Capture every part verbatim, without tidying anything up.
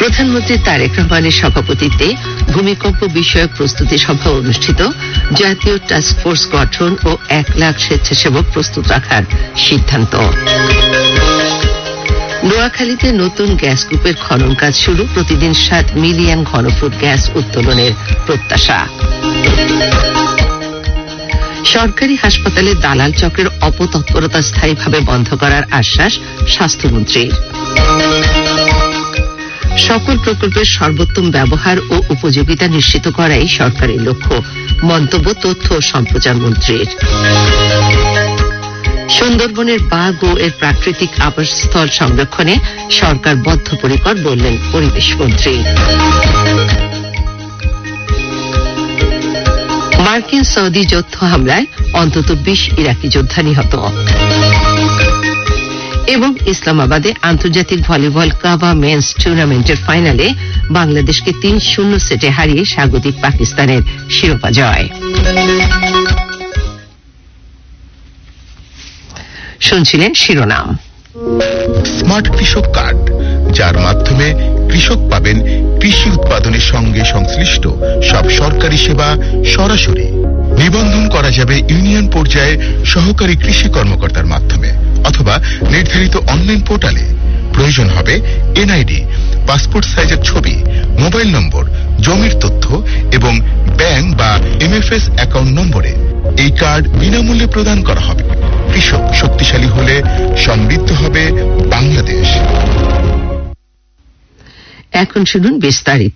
প্রধানমন্ত্রী তারেক রহমানের সভাপতিত্বে ভূমিকম্প বিষয়ক প্রস্তুতি সভা অনুষ্ঠিত। জাতীয় টাস্ক ফোর্স গঠন ও এক লাখ স্বেচ্ছাসেবক প্রস্তুত রাখার সিদ্ধান্ত। নোয়াখালীতে নতুন গ্যাস কূপের খনন কাজ শুরু। প্রতিদিন সাত মিলিয়ন ঘনফুট গ্যাস উত্তোলনের প্রত্যাশা। সরকারি হাসপাতালে দালাল চক্রের অপতৎপরতা স্থায়ীভাবে বন্ধ করার আশ্বাস স্বাস্থ্যমন্ত্রীর। সকল প্রকল্পের সর্বোত্তম ব্যবহার ও উপযোগিতা নিশ্চিত করাই সরকারের লক্ষ্য, মন্তব্য তথ্য ও সম্প্রচার মন্ত্রীর। সুন্দরবনের বাঘ ও এর প্রাকৃতিক আবাসস্থল সংরক্ষণে সরকার বদ্ধপরিকর, বললেন পরিবেশ মন্ত্রী। মার্কিন সৌদি যৌথ হামলায় অন্তত বিশ ইরাকি যোদ্ধা নিহত। এবং ইসলামাবাদে আন্তর্জাতিক ভলিবল কাবা মেন্স টুর্নামেন্টের ফাইনালে বাংলাদেশকে তিন শূন্য সেটে হারিয়ে স্বাগতিক পাকিস্তানের শিরোপা জয়। শুনছিলেন শিরোনাম। স্মার্ট কৃষক কার্ড, যার মাধ্যমে কৃষক পাবেন কৃষি উৎপাদনের সঙ্গে সংশ্লিষ্ট সব সরকারি সেবা সরাসরি। নিবন্ধন করা যাবে ইউনিয়ন পর্যায়ে সহকারী কৃষি কর্মকর্তার মাধ্যমে অথবা নির্ধারিত অনলাইন পোর্টালে। প্রয়োজন হবে এনআইডি, পাসপোর্ট সাইজের ছবি, মোবাইল নম্বর, জমির তথ্য এবং ব্যাংক বা এমএফএস অ্যাকাউন্ট নম্বরে। এই কার্ড বিনামূল্যে প্রদান করা হবে। কৃষক শক্তিশালী হলে সমৃদ্ধ হবে বাংলাদেশ। এখন শুনুন বিস্তারিত।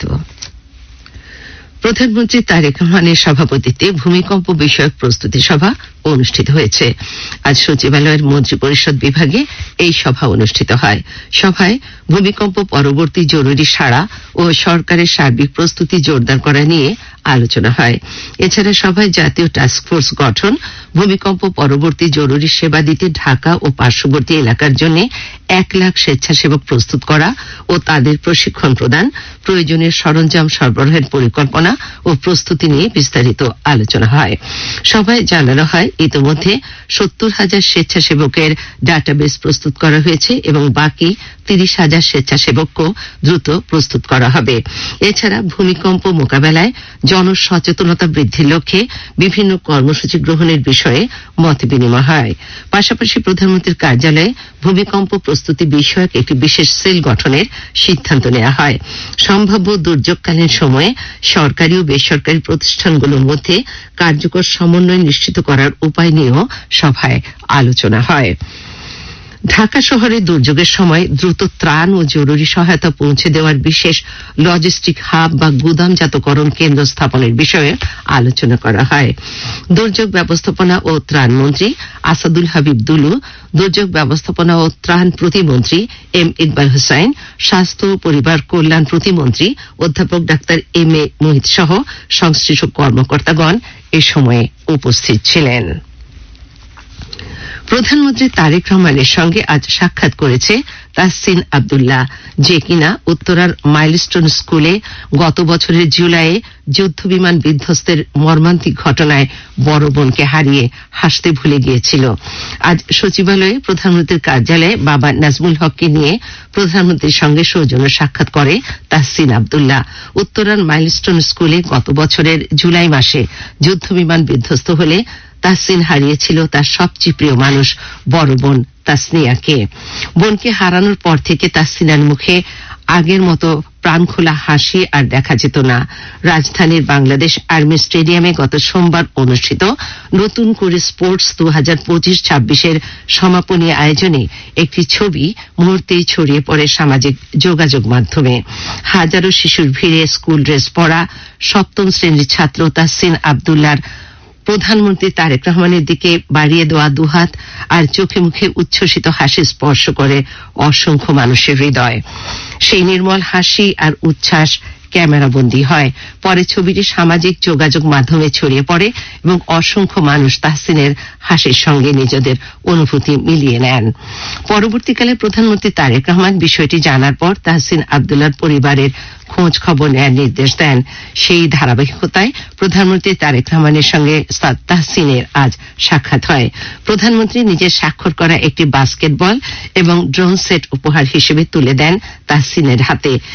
প্রধানমন্ত্রী তারেক রহমানের সভাপতিত্বে ভূমিকম্প বিষয়ক প্রস্তুতি সভা অনুষ্ঠিত হয়েছে। আজ সচিবালয়ের মন্ত্রী পরিষদ বিভাগে এই সভা অনুষ্ঠিত হয়। সভায় ভূমিকম্প পরবর্তী জরুরি সাড়া ও সরকারের সার্বিক প্রস্তুতি জোরদার করা নিয়ে আলোচনা হয়। এছাড়া সভায় জাতীয় টাস্ক ফোর্স গঠন, ভূমিকম্প পরবর্তী জরুরি সেবা দিতে ঢাকা ও পার্শ্ববর্তী এলাকার জন্য এক লাখ স্বেচ্ছাসেবক প্রস্তুত করা ও তাদের প্রশিক্ষণ প্রদান, প্রয়োজনীয় সরঞ্জাম সরবরাহের পরিকল্পনা ও প্রস্তুতি নিয়ে বিস্তারিত আলোচনা হয়। সভায় জানানো হয়, ইতিমধ্যে সত্তর হাজার স্বেচ্ছাসেবকের ডাটাবেস প্রস্তুত করা হয়েছে এবং বাকি তিরিশ হাজার স্বেচ্ছাসেবককেও দ্রুত প্রস্তুত করা হবে। এছাড়া ভূমিকম্প মোকাবেলায় জনসচেতনতা বৃদ্ধির লক্ষ্যে বিভিন্ন কর্মসূচি গ্রহণের বিষয়ে মত বিনিময় হয়। পাশাপাশি প্রধানমন্ত্রীর কার্যালয়ে ভূমিকম্প প্রস্তুতি বিষয়ক একটি বিশেষ সেল গঠনের সিদ্ধান্ত নেওয়া হয়। সম্ভাব্য দুর্যোগকালীন সময়ে সরকারি ও বেসরকারি প্রতিষ্ঠানগুলোর মধ্যে কার্যকর সমন্বয় নিশ্চিত করার উপায় নিয়েও সভায় আলোচনা হয়। ঢাকা শহরে দুর্যোগের সময় দ্রুত ত্রাণ ও জরুরি সহায়তা পৌঁছে দেওয়ার বিশেষ লজিস্টিক হাব বা গুদামজাতকরণ কেন্দ্র স্থাপনের বিষয়ে আলোচনা করা হয়। দুর্যোগ ব্যবস্থাপনা ও ত্রাণ মন্ত্রী আসাদুল হাবিব দুলু, দুর্যোগ ব্যবস্থাপনা ও ত্রাণ প্রতিমন্ত্রী এম ইকবাল হোসেন, স্বাস্থ্য ও পরিবার কল্যাণ প্রতিমন্ত্রী অধ্যাপক ডাক্তার এম এ মোহিত সহ সংশ্লিষ্ট কর্মকর্তাগণ এ সময়ে উপস্থিত ছিলেন। প্রধানমন্ত্রী তারেক রহমানের সঙ্গে আজ সাক্ষাৎ করেছে তাহসিন আব্দুল্লাহ, যে কিনা উত্তরার মাইলস্টোন স্কুলে গত বছরের জুলাইয়ে যুদ্ধ বিমান বিধ্বস্তের মর্মান্তিক ঘটনায় বড় বোনকে হারিয়ে হাসতে ভুলে গিয়েছিল। আজ সচিবালয়ে প্রধানমন্ত্রীর কার্যালয়ে বাবা নাজমুল হককে নিয়ে প্রধানমন্ত্রীর সঙ্গে সৌজন্য সাক্ষাৎ করে তাহসিন আব্দুল্লাহ। উত্তরার মাইলস্টোন স্কুলে গত বছরের জুলাই মাসে যুদ্ধ বিমান বিধ্বস্ত হলে তাহসিন হারিয়েছিল তার সবচেয়ে প্রিয় মানুষ বড় বোন তাসনিয়াকে। বোনকে হারানোর পর থেকে তাসনিয়ার মুখে আগের মতো প্রাণখোলা হাসি আর দেখা যেত না। রাজধানীর বাংলাদেশ আর্মি স্টেডিয়ামে গত সোমবার অনুষ্ঠিত নতুন করে স্পোর্টস দু হাজার পঁচিশ ছাব্বিশের সমাপনী আয়োজনে একটি ছবি মুহূর্তেই ছড়িয়ে পড়ে সামাজিক যোগাযোগ মাধ্যমে। হাজারো শিশুর ভিড়ে স্কুল ড্রেস পরা সপ্তম শ্রেণীর ছাত্র তাহসিন আব্দুল্লাহর প্রধানমন্ত্রী তারেক রহমানের দিকে বাড়িয়ে দেওয়া দুহাত আর চোখে মুখে উচ্ছ্বসিত হাসি স্পর্শ করে অসংখ্য মানুষের হৃদয়। সেই নির্মল হাসি আর উচ্ছ্বাস ক্যামেরাবন্দী হয়। পরে ছবিটি সামাজিক যোগাযোগ মাধ্যমে ছড়িয়ে পড়ে এবং অসংখ্য মানুষ তাহসিনের হাসির সঙ্গে নিজেদের অনুভূতি মিলিয়ে নেন। পরবর্তীকালে প্রধানমন্ত্রী তারেক রহমান বিষয়টি জানার পর তাহসিন আব্দুল্লাহর পরিবারের খোঁজ খবর নেয়ার নির্দেশ দেন। সেই ধারাবাহিকতায় প্রধানমন্ত্রী তারেক রহমানের সঙ্গে তাহসিনের আজ সাক্ষাৎ হয়। প্রধানমন্ত্রী নিজের স্বাক্ষর করা একটি বাস্কেটবল এবং ড্রোন সেট উপহার হিসেবে তুলে দেন তাহসিনের হাতে।